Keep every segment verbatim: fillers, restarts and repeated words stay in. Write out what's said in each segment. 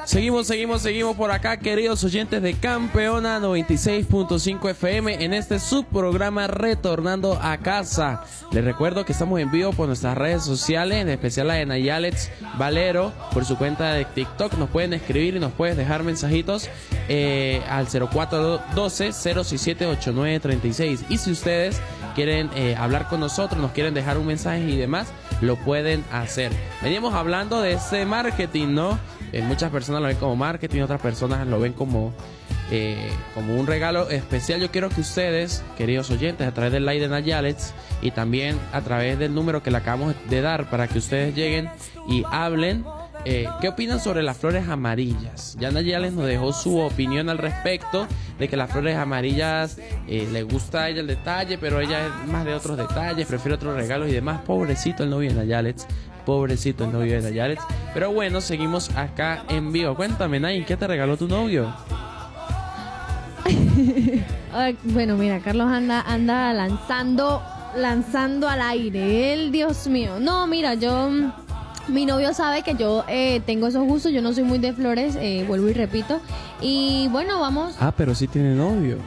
Seguimos, seguimos, seguimos por acá, queridos oyentes de Campeona noventa y seis punto cinco F M, en este subprograma Retornando a Casa. Les recuerdo que estamos en vivo por nuestras redes sociales, en especial la de Nayalex Valero, por su cuenta de TikTok. Nos pueden escribir y nos pueden dejar mensajitos eh, al cero cuatro uno dos, cero seis siete, ocho nueve tres seis. Y si ustedes quieren eh, hablar con nosotros, nos quieren dejar un mensaje y demás, lo pueden hacer. Veníamos hablando de ese marketing, ¿no? Eh, muchas personas lo ven como marketing, otras personas lo ven como, eh, como un regalo especial. Yo quiero que ustedes, queridos oyentes, a través del like de Nayalex y también a través del número que le acabamos de dar para que ustedes lleguen y hablen, eh, ¿qué opinan sobre las flores amarillas? Ya Nayalex nos dejó su opinión al respecto de que las flores amarillas eh, le gusta a ella el detalle, pero ella es más de otros detalles, prefiere otros regalos y demás. Pobrecito el novio de Nayalex. Pobrecito el novio de Nayalex. Pero bueno, seguimos acá en vivo. Cuéntame, Nay, ¿qué te regaló tu novio? Ay, bueno, mira, Carlos anda anda lanzando lanzando al aire. Él, Dios mío. No, mira, yo... Mi novio sabe que yo eh, tengo esos gustos. Yo no soy muy de flores, eh, vuelvo y repito. Y bueno, vamos... Ah, pero sí tiene novio.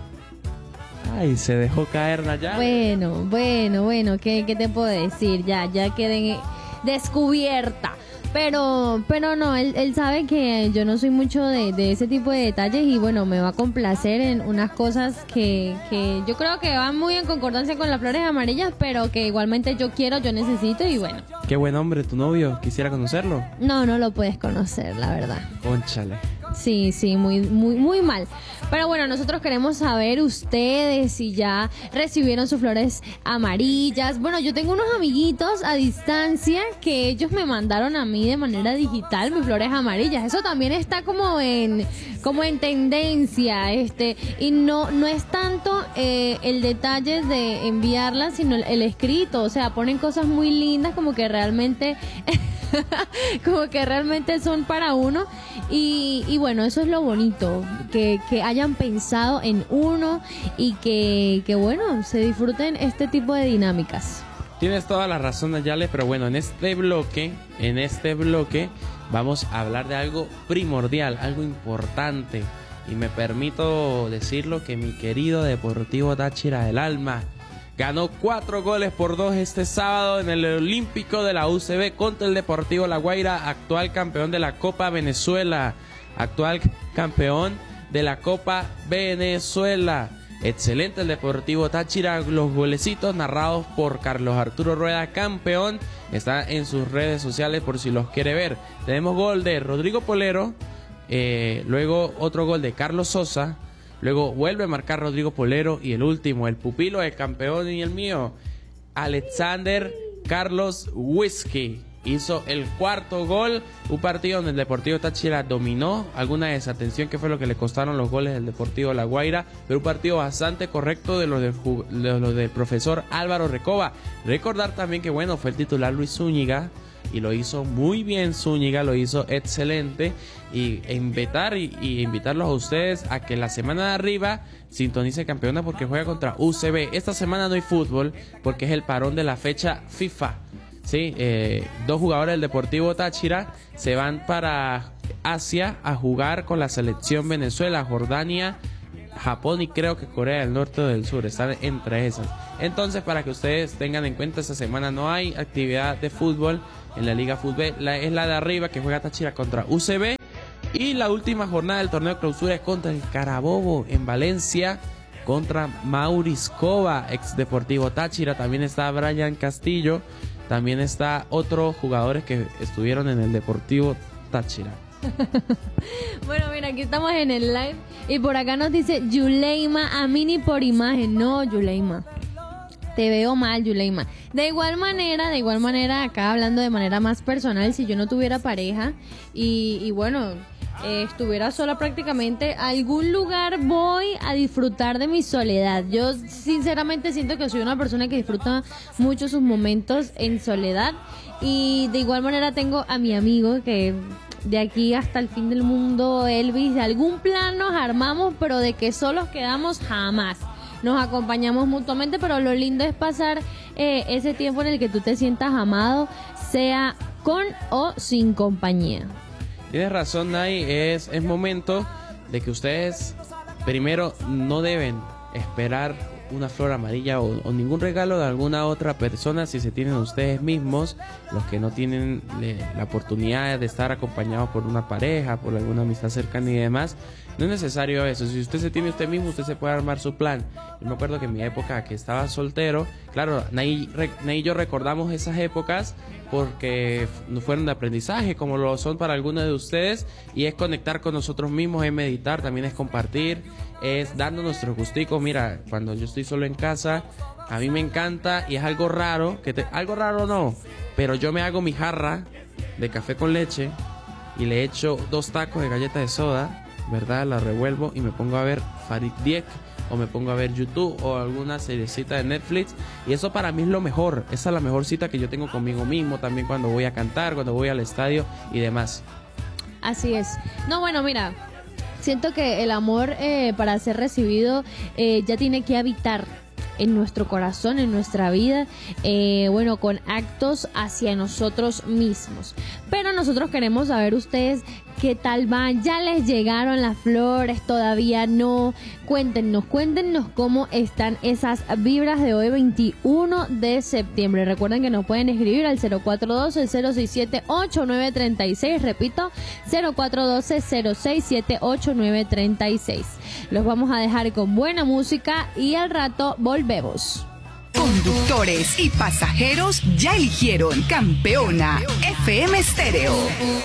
Ay, se dejó caer Nayalex. Bueno, bueno, bueno, ¿qué, qué te puedo decir? Ya, ya quedé descubierta. Pero, pero no, él, él sabe que yo no soy mucho de, de ese tipo de detalles y bueno, me va a complacer en unas cosas que, que yo creo que van muy en concordancia con las flores amarillas, pero que igualmente yo quiero, yo necesito y bueno. Qué buen hombre tu novio, quisiera conocerlo. No, no lo puedes conocer, la verdad. Cónchale. Sí, sí, muy, muy, muy mal. Pero bueno, nosotros queremos saber ustedes si ya recibieron sus flores amarillas. Bueno, yo tengo unos amiguitos a distancia que ellos me mandaron a mí de manera digital mis flores amarillas. Eso también está como en, como en tendencia, este, y no, no es tanto eh, el detalle de enviarlas, sino el, el escrito. O sea, ponen cosas muy lindas como que realmente como que realmente son para uno y, y bueno, eso es lo bonito, que, que hayan pensado en uno y que, que bueno, se disfruten este tipo de dinámicas. Tienes toda la razón, Nayalex, pero bueno, en este bloque, en este bloque vamos a hablar de algo primordial, algo importante, y me permito decirlo que mi querido Deportivo Táchira del Alma ganó cuatro goles por dos este sábado en el Olímpico de la U C B contra el Deportivo La Guaira, actual campeón de la Copa Venezuela, actual campeón de la Copa Venezuela. Excelente el Deportivo Táchira, los golecitos narrados por Carlos Arturo Rueda, campeón, está en sus redes sociales por si los quiere ver. Tenemos gol de Rodrigo Polero, eh, luego otro gol de Carlos Sosa. Luego vuelve a marcar Rodrigo Polero y el último, el pupilo del campeón y el mío, Alexander Carlos Whisky, hizo el cuarto gol. Un partido donde el Deportivo Táchira dominó, alguna desatención que fue lo que le costaron los goles del Deportivo La Guaira, pero un partido bastante correcto de los del, de los del profesor Álvaro Recoba. Recordar también que bueno, fue el titular Luis Zúñiga y lo hizo muy bien. Zúñiga lo hizo excelente, y invitar y, y invitarlos a ustedes a que la semana de arriba sintonice Campeona porque juega contra U C B. Esta semana no hay fútbol porque es el parón de la fecha FIFA. Sí, eh, dos jugadores del Deportivo Táchira se van para Asia a jugar con la selección Venezuela, Jordania, Japón y creo que Corea del Norte o del Sur, están entre esas. Entonces, para que ustedes tengan en cuenta, esta semana no hay actividad de fútbol en la Liga Fútbol, la, es la de arriba que juega Táchira contra U C B, y la última jornada del torneo de clausura es contra el Carabobo en Valencia, contra Mauriscova, ex Deportivo Táchira. También está Brian Castillo, también está otros jugadores que estuvieron en el Deportivo Táchira. Bueno, mira, aquí estamos en el live y por acá nos dice Yuleima, a mí ni por imagen. No, Yuleima, te veo mal, Yuleima. De igual manera, de igual manera, acá hablando de manera más personal, si yo no tuviera pareja y, y bueno, eh, estuviera sola prácticamente, a algún lugar voy a disfrutar de mi soledad. Yo sinceramente siento que soy una persona que disfruta mucho sus momentos en soledad, y de igual manera tengo a mi amigo que de aquí hasta el fin del mundo, Elvis, de algún plan nos armamos, pero de que solos quedamos jamás. Nos acompañamos mutuamente, pero lo lindo es pasar eh, ese tiempo en el que tú te sientas amado, sea con o sin compañía. Tienes razón, Nay, es, es momento de que ustedes primero no deben esperar una flor amarilla o, o ningún regalo de alguna otra persona si se tienen ustedes mismos, los que no tienen le, la oportunidad de estar acompañados por una pareja, por alguna amistad cercana y demás. No es necesario eso. Si usted se tiene usted mismo, usted se puede armar su plan. Yo me acuerdo que en mi época que estaba soltero, claro, Nay, Nay y yo recordamos esas épocas porque fueron de aprendizaje, como lo son para algunos de ustedes, y es conectar con nosotros mismos, es meditar, también es compartir, es darnos nuestros gusticos. Mira, cuando yo estoy solo en casa, a mí me encanta, y es algo raro, que te, algo raro no, pero yo me hago mi jarra de café con leche y le echo dos tacos de galleta de soda, ¿verdad? La revuelvo y me pongo a ver Farid Dieck, o me pongo a ver YouTube o alguna seriecita de Netflix, y eso para mí es lo mejor. Esa es la mejor cita que yo tengo conmigo mismo, también cuando voy a cantar, cuando voy al estadio y demás. Así es. No, bueno, mira, siento que el amor eh, para ser recibido eh, ya tiene que habitar en nuestro corazón, en nuestra vida, eh, bueno, con actos hacia nosotros mismos. Pero nosotros queremos saber ustedes qué tal van, ya les llegaron las flores, todavía no. Cuéntenos, cuéntenos cómo están esas vibras de hoy, veintiuno de septiembre. Recuerden que nos pueden escribir al cero cuatro uno dos, cero seis siete, ocho nueve tres seis, repito, cero cuatro uno dos, cero seis siete, ocho nueve tres seis. Los vamos a dejar con buena música y al rato volvemos. Conductores y pasajeros ya eligieron Campeona F M Stereo.